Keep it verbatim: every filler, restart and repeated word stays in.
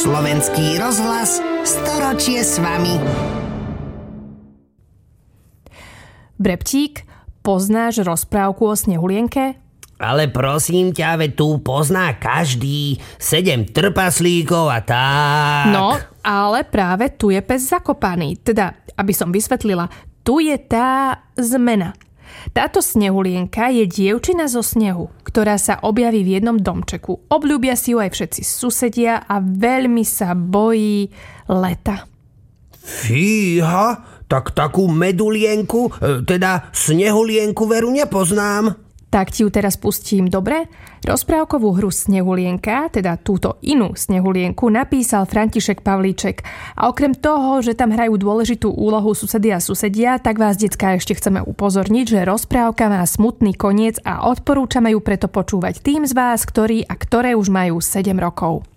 Slovenský rozhlas, storočie s vami. Brebtík, poznáš rozprávku o Snehulienke? Ale prosím ťa, veď tu pozná každý. Sedem trpaslíkov a tak. No, ale práve tu je pes zakopaný. Teda, aby som vysvetlila, tu je tá zmena. Táto Snehulienka je dievčina zo snehu, ktorá sa objaví v jednom domčeku. Obľúbia si ju aj všetci susedia a veľmi sa bojí leta. Fíha, tak takú medulienku, teda Snehulienku veru nepoznám. Tak ti ju teraz pustím, dobre? Rozprávkovú hru Snehulienka, teda túto inú Snehulienku, napísal František Pavlíček. A okrem toho, že tam hrajú dôležitú úlohu susedy a susedia, tak vás, decká, ešte chceme upozorniť, že rozprávka má smutný koniec a odporúčame ju preto počúvať tým z vás, ktorí a ktoré už majú sedem rokov.